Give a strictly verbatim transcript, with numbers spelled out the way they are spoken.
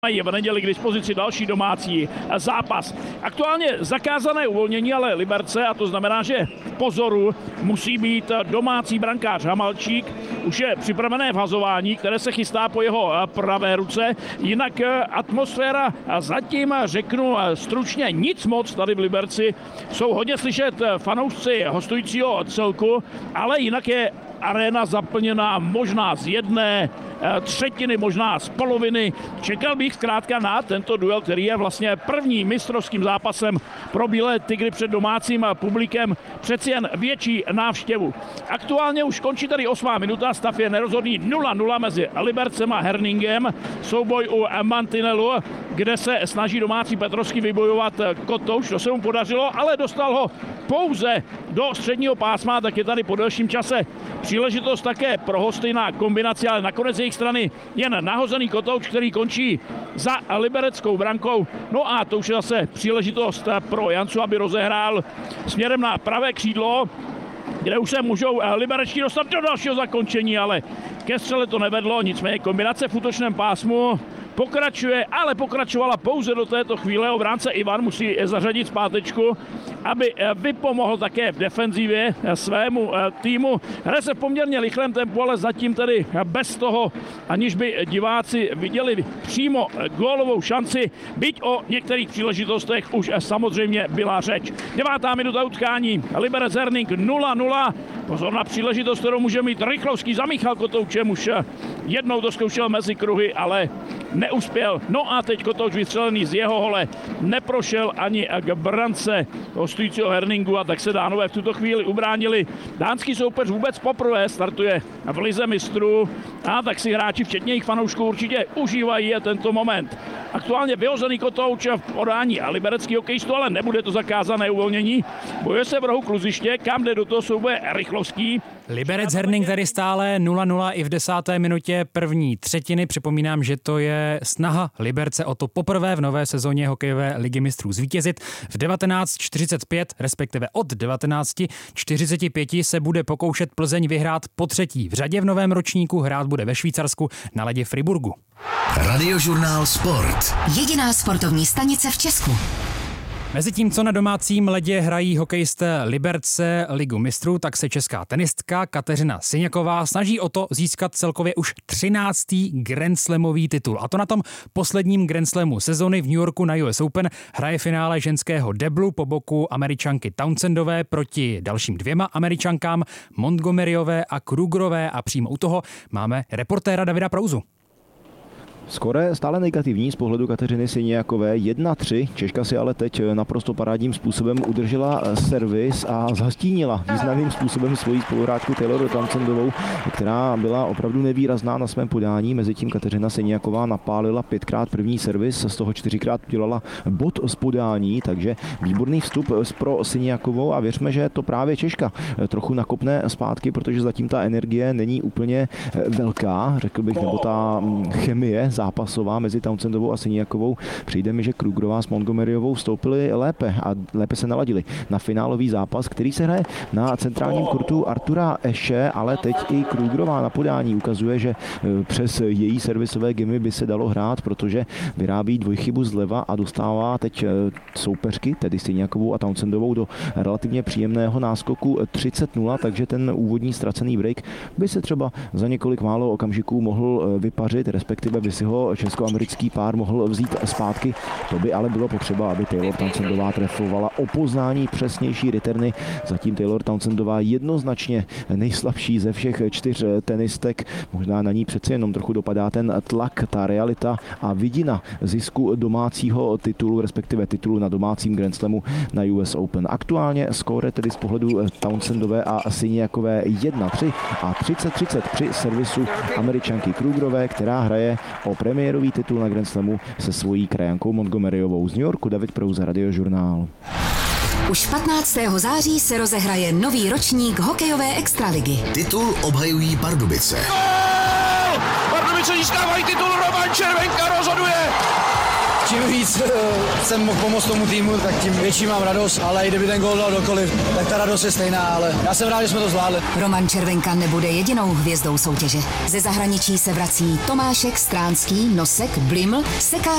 Mají v neděli k dispozici další domácí zápas. Aktuálně zakázané uvolnění ale Liberce, a to znamená, že v pozoru musí být domácí brankář Hamalčík. Už je připravené vhazování, které se chystá po jeho pravé ruce. Jinak atmosféra zatím, řeknu stručně, nic moc tady v Liberci. Jsou hodně slyšet fanoušci hostujícího celku, ale jinak je aréna zaplněná možná z jedné třetiny, možná z poloviny. Čekal bych zkrátka na tento duel, který je vlastně prvním mistrovským zápasem pro Bílé tygry před domácím publikem. Přeci jen větší návštěvu. Aktuálně už končí tady osmá minuta, stav je nerozhodný nula nula mezi Libercem a Herningem. Souboj u mantinelu, kde se snaží domácí Petrovský vybojovat Kotouč, to se mu podařilo, ale dostal ho pouze do středního pásma, tak je tady po delším čase příležitost také pro hosty na kombinaci, ale nakonec jejich strany jen nahozený Kotouč, který končí za libereckou brankou. No a to už je zase příležitost pro Jancu, aby rozehrál směrem na pravé křídlo, kde už se můžou liberečtí dostat do dalšího zakončení, ale ke střele to nevedlo, nicméně kombinace v útočném pásmu pokračuje, ale pokračovala pouze do této chvíle. Obránce Ivan musí zařadit zpátečku, aby vypomohl také v defenzivě svému týmu. Hraje se v poměrně rychlém tempu, ale zatím tedy bez toho, aniž by diváci viděli přímo gólovou šanci, byť o některých příležitostech už samozřejmě byla řeč. Devátá minuta utkání, Liberec Herning nula nula. Pozor na příležitost, kterou může mít Rychlovský za Michal Kotoučem. Už jednou to zkoušel mezi kruhy, ale neuspěl. No a teď Kotouč vystřelený z jeho hole neprošel ani k brance hostujícího Herningu, a tak se Dánové v tuto chvíli ubránili. Dánský soupeř vůbec poprvé startuje v lize mistrů, a tak si hráči, včetně jejich fanoušků, určitě užívají tento moment. Aktuálně vyhozený Kotouč v podání a liberecký hokejistů, ale nebude to zakázané uvolnění. Bojuje se v rohu kluziště, kam jde do toho souboje Rychlovský. Liberec Herning tady stále nula nula i v desáté minutě první třetiny. Připomínám, že to je snaha Liberce o to poprvé v nové sezóně hokejové ligy mistrů zvítězit. V devatenáct čtyřicet pět, respektive od devatenáct čtyřicet pět se bude pokoušet Plzeň vyhrát po třetí v řadě v novém ročníku. Hrát bude ve Švýcarsku na ledě Friburgu. Radiožurnál Sport. Jediná sportovní stanice v Česku. Mezitím, co na domácím ledě hrají hokejisté Liberce ligu mistrů, tak se česká tenistka Kateřina Syňaková snaží o to získat celkově už třináctý Grand Slamový titul. A to na tom posledním Grand Slamu sezony v New Yorku na U S Open hraje finále ženského deblu po boku Američanky Townsendové proti dalším dvěma Američankám Montgomeryové a Krugerové, a přímo u toho máme reportéra Davida Prouzu. Skóre stále negativní z pohledu Kateřiny Syňakové jedna tři. Češka si ale teď naprosto parádním způsobem udržela servis a zastínila významným způsobem svoji spoluhráčku Tayloru Townsendovou, která byla opravdu nevýrazná na svém podání. Mezitím Kateřina Syňaková napálila pětkrát první servis, z toho čtyřikrát udělala bod z podání, takže výborný vstup pro Syňakovou a věřme, že to právě Češka trochu nakopne zpátky, protože zatím ta energie není úplně velká, řekl bych, nebo ta chemie zápasová mezi Townsendovou a Syňakovou. Přijde mi, že Krugerová s Montgomeryovou vstoupili lépe a lépe se naladili na finálový zápas, který se hraje na centrálním kurtu Artura Ashe, ale teď i Krugerová na podání ukazuje, že přes její servisové gimy by se dalo hrát, protože vyrábí dvojchybu zleva a dostává teď soupeřky, tedy Syňakovou a Townsendovou, do relativně příjemného náskoku třicet nula, takže ten úvodní ztracený break by se třeba za několik málo okamžiků mohl vypařit, respektive by si ho českoamerický pár mohl vzít zpátky. To by ale bylo potřeba, aby Taylor Townsendová trefovala o poznání přesnější returny. Zatím Taylor Townsendová jednoznačně nejslabší ze všech čtyř tenistek. Možná na ní přece jenom trochu dopadá ten tlak, ta realita a vidina zisku domácího titulu, respektive titulu na domácím Grand Slamu na U S Open. Aktuálně skóre tedy z pohledu Townsendové a Syňakové jedna tři a třicet třicet při servisu Američanky Krugerové, která hraje o premiérový titul na Grand Slamu se svojí krajankou Montgomeryovou. Z New Yorku David Prouza, Radiožurnál. Už patnáctého září se rozehraje nový ročník hokejové extraligy. Titul obhajují Pardubice. Gól! Pardubice získávají titul, Roman Červenka rozhoduje! Čím víc jsem mohl pomoct tomu týmu, tak tím větší mám radost, ale i kdyby ten gól dal dokoliv, tak ta radost je stejná, ale já jsem rád, že jsme to zvládli. Roman Červenka nebude jedinou hvězdou soutěže. Ze zahraničí se vrací Tomášek, Stránský, Nosek, Bliml, Seká